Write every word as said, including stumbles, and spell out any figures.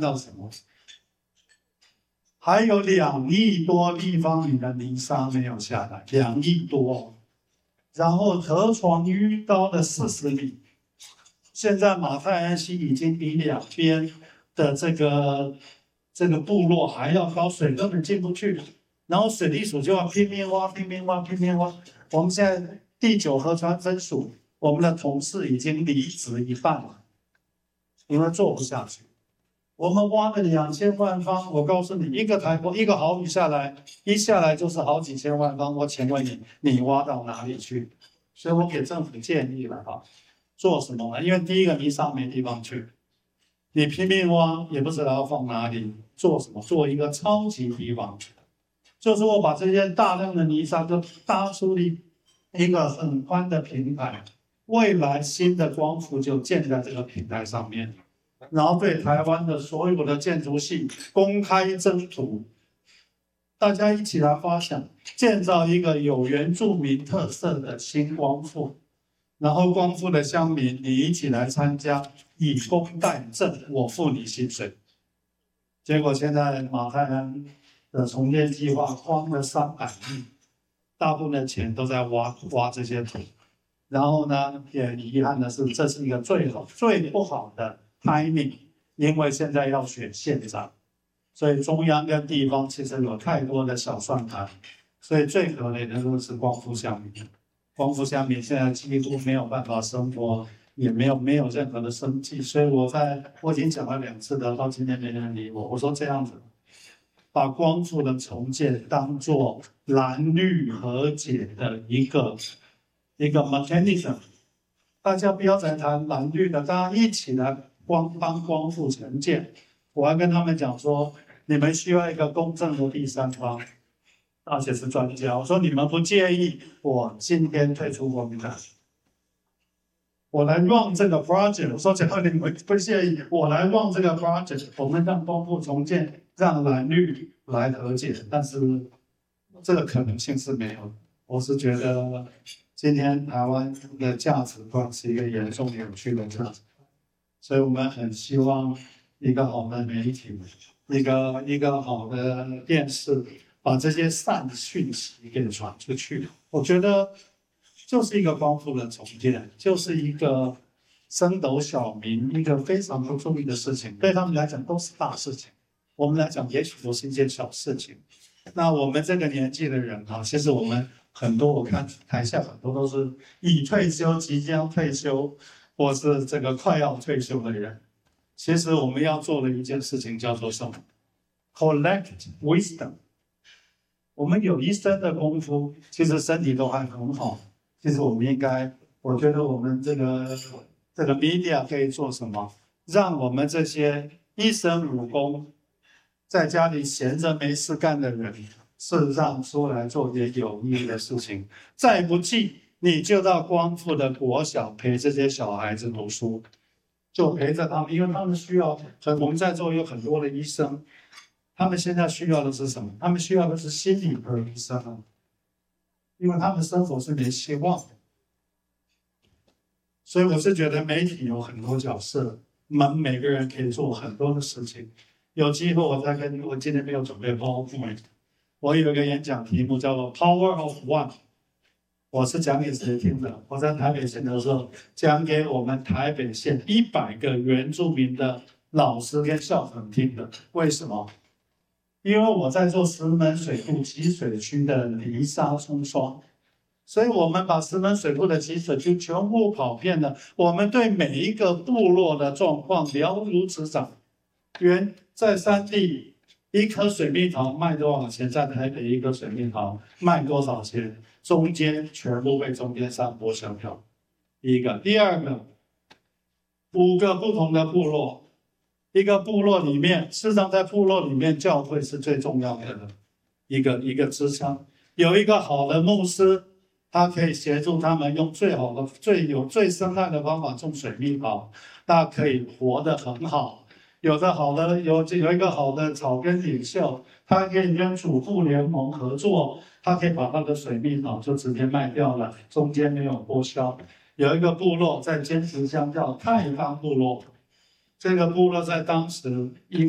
到什么？还有两亿多立方米的泥沙没有下来，两亿多。然后河床淤高了四十米，现在马太安溪已经比两边的这个这个部落还要高，水根本进不去。然后水利署就要拼命挖、拼命挖、拼命挖。我们现在第九河川分署，我们的同事已经离职一半了，因为做不下去。我们挖了两千万方，我告诉你，一个台风一个豪雨下来，一下来就是好几千万方。我请问你，你挖到哪里去？所以我给政府建议了哈，做什么呢？因为第一个泥沙没地方去，你拼命挖也不知道要放哪里，做什么？做一个超级堤防，就是我把这些大量的泥沙都搭出一一个很宽的平台，未来新的光伏就建在这个平台上面。然后对台湾的所有的建筑系公开征图，大家一起来发想，建造一个有原住民特色的新光复，然后光复的乡民你一起来参加，以工代赈，我付你薪水。结果现在马太安的重建计划花了三百亿，大部分的钱都在挖挖这些土，然后呢，也遗憾的是，这是一个最好最不好的timing， 因为现在要选县长，所以中央跟地方其实有太多的小算盘，所以最可怜的就是光复乡民。光复乡民现在几乎没有办法生活，也没有没有任何的生计，所以我在我已经讲了两次的，到今天没人理我。我说这样子，把光复的重建当作蓝绿和解的一个一个 mechanism， 大家不要再谈蓝绿的，大家一起来光帮光复重建。我还跟他们讲说，你们需要一个公正的第三方，而且是专家。我说你们不介意我今天退出国民党，我来 run 这个 project。我说只要你们不介意，我来 run 这个 project， 我们让光复重建，让蓝绿来和解。但是这个可能性是没有的。我是觉得今天台湾的价值观是一个严重扭曲的价值观，所以我们很希望一个好的媒体，一个一个好的电视，把这些善讯息给传出去。我觉得就是一个光复的重建，就是一个升斗小民一个非常不注意的事情，对他们来讲都是大事情，我们来讲也许都是一件小事情。那我们这个年纪的人啊，其实我们很多，我看台下很多都是已退休、即将退休，或是这个快要退休的人。其实我们要做的一件事情叫做什么 ？Collect wisdom。我们有一生的功夫，其实身体都还很好。其实我们应该，我觉得我们这个这个 media 可以做什么？让我们这些一生武功，在家里闲着没事干的人，事实上出来做点有意义的事情。再不济，你就到光复的国小陪这些小孩子读书，就陪着他们，因为他们需要。我们在座有很多的医生，他们现在需要的是什么？他们需要的是心理科医生，因为他们生活是没希望的。所以我是觉得媒体有很多角色，我们每个人可以做很多的事情。有机会我再跟我今天没有准备 PowerPoint， 我有一个演讲题目叫做 Power of One， 我是讲给谁听的？我在台北县的时候讲给我们台北县一百个原住民的老师跟校长听的。为什么？因为我在做石门水库集水区的泥沙冲刷，所以我们把石门水库的集水区全部跑遍了，我们对每一个部落的状况了如指掌。原在山地一颗水蜜桃卖多少钱，在台北一颗水蜜桃卖多少钱，中间全部被中间商剥削掉。第一个，第二个，五个不同的部落，一个部落里面，事实上在部落里面，教会是最重要的一个一个支撑。有一个好的牧师，他可以协助他们用最好的、最有最生态的方法种水蜜桃，大家可以活得很好。有的好的有有一个好的草根领袖，他可以跟主妇联盟合作，他可以把他的水蜜桃就直接卖掉了，中间没有剥削。有一个部落在尖石乡叫太方部落，这个部落在当时因